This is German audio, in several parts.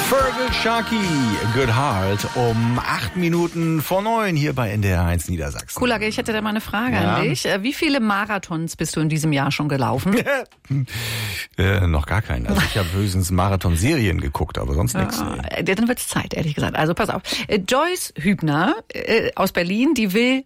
Fergal Sharkey, Good Heart, um 8 Minuten vor 9 hier bei NDR 1 Niedersachsen. Kulage, ich hätte da mal eine Frage an dich. Wie viele Marathons bist du in diesem Jahr schon gelaufen? Noch gar keinen. Also ich habe höchstens Marathonserien geguckt, aber sonst nichts. Nee. Dann wird's Zeit, ehrlich gesagt. Also pass auf. Joyce Hübner aus Berlin, die will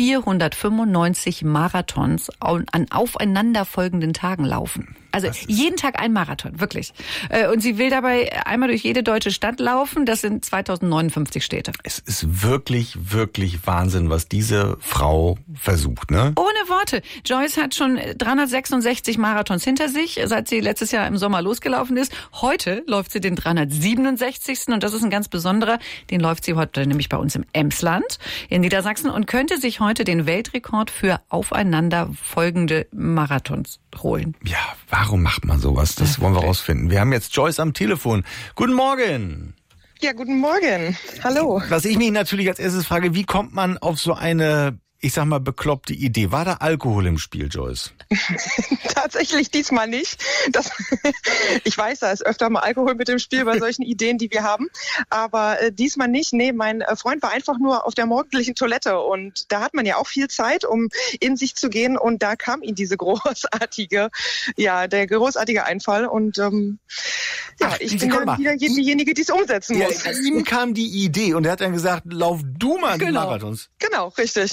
495 Marathons an aufeinanderfolgenden Tagen laufen. Also jeden Tag ein Marathon, wirklich. Und sie will dabei einmal durch jede deutsche Stadt laufen. Das sind 2059 Städte. Es ist wirklich, wirklich Wahnsinn, was diese Frau versucht, ne? Ohne Worte. Joyce hat schon 366 Marathons hinter sich, seit sie letztes Jahr im Sommer losgelaufen ist. Heute läuft sie den 367. Und das ist ein ganz besonderer. Den läuft sie heute nämlich bei uns im Emsland in Niedersachsen und könnte sich heute den Weltrekord für aufeinanderfolgende Marathons holen. Ja, warum macht man sowas? Das wollen wir rausfinden. Wir haben jetzt Joyce am Telefon. Guten Morgen. Ja, guten Morgen. Hallo. Was ich mich natürlich als erstes frage, wie kommt man auf so eine, ich sag mal, bekloppte Idee? War da Alkohol im Spiel, Joyce? Tatsächlich diesmal nicht. Ich weiß, da ist öfter mal Alkohol mit dem Spiel bei solchen Ideen, die wir haben. Aber diesmal nicht. Nee, mein Freund war einfach nur auf der morgendlichen Toilette. Und da hat man ja auch viel Zeit, um in sich zu gehen. Und da kam ihm der großartige Einfall. Und ich bin dann wieder diejenige, die es umsetzen muss. Ja, ihm kam die Idee und er hat dann gesagt, lauf du mal die Marathons. Genau, richtig.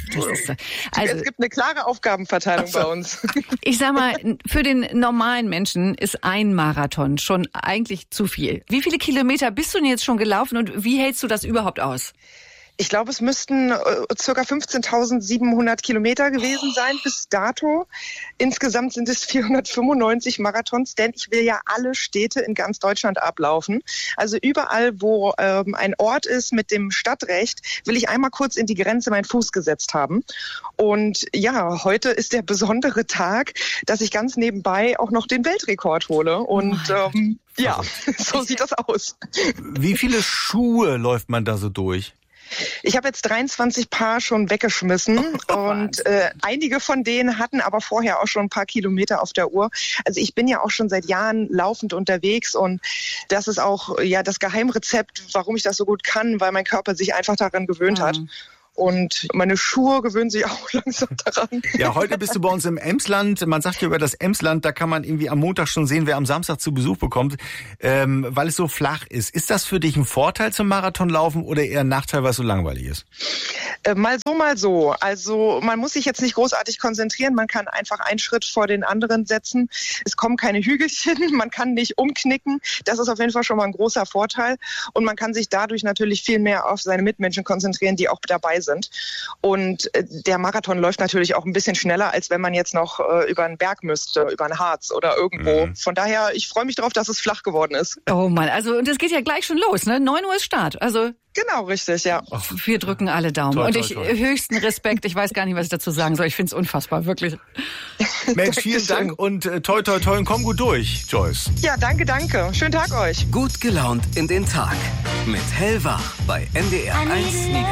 Es gibt eine klare Aufgabenverteilung bei uns. Ich sag mal, für den normalen Menschen ist ein Marathon schon eigentlich zu viel. Wie viele Kilometer bist du denn jetzt schon gelaufen und wie hältst du das überhaupt aus? Ich glaube, es müssten ca. 15.700 Kilometer gewesen sein bis dato. Insgesamt sind es 495 Marathons, denn ich will ja alle Städte in ganz Deutschland ablaufen. Also überall, wo ein Ort ist mit dem Stadtrecht, will ich einmal kurz in die Grenze meinen Fuß gesetzt haben. Und ja, heute ist der besondere Tag, dass ich ganz nebenbei auch noch den Weltrekord hole. Und so sieht das aus. Wie viele Schuhe läuft man da so durch? Ich habe jetzt 23 Paar schon weggeschmissen und einige von denen hatten aber vorher auch schon ein paar Kilometer auf der Uhr. Also ich bin ja auch schon seit Jahren laufend unterwegs und das ist auch das Geheimrezept, warum ich das so gut kann, weil mein Körper sich einfach daran gewöhnt hat. Und meine Schuhe gewöhnen sich auch langsam daran. Ja, heute bist du bei uns im Emsland. Man sagt ja über das Emsland, da kann man irgendwie am Montag schon sehen, wer am Samstag zu Besuch bekommt, weil es so flach ist. Ist das für dich ein Vorteil zum Marathonlaufen oder eher ein Nachteil, weil es so langweilig ist? Mal so, mal so. Also man muss sich jetzt nicht großartig konzentrieren. Man kann einfach einen Schritt vor den anderen setzen. Es kommen keine Hügelchen. Man kann nicht umknicken. Das ist auf jeden Fall schon mal ein großer Vorteil. Und man kann sich dadurch natürlich viel mehr auf seine Mitmenschen konzentrieren, die auch dabei sind. Und der Marathon läuft natürlich auch ein bisschen schneller, als wenn man jetzt noch über einen Berg müsste, über ein Harz oder irgendwo. Von daher, ich freue mich darauf, dass es flach geworden ist. Oh Mann, also und das geht ja gleich schon los, ne? 9 Uhr ist Start, also... Genau, richtig, ja. Wir drücken alle Daumen. Toll, höchsten Respekt. Ich weiß gar nicht, was ich dazu sagen soll. Ich finde es unfassbar, wirklich. Mensch, vielen Dank und toi, toi, toi und komm gut durch, Joyce. Ja, danke. Schönen Tag euch. Gut gelaunt in den Tag mit Hellwach bei NDR 1 Niedersachsen.